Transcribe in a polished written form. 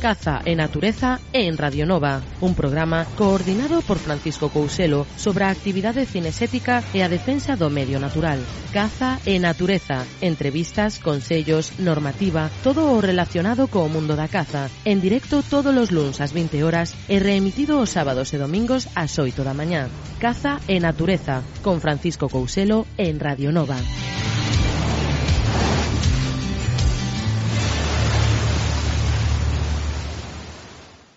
Caza e Natureza en Radio Nova, un programa coordinado por Francisco Couselo sobre a actividade cinesética e a defensa do medio natural. Caza e Natureza, entrevistas, consellos, normativa, todo o relacionado co mundo da caza, en directo todos os luns ás 20 horas e reemitido os sábados e domingos ás 8 da mañá. Caza e Natureza, con Francisco Couselo en Radio Nova.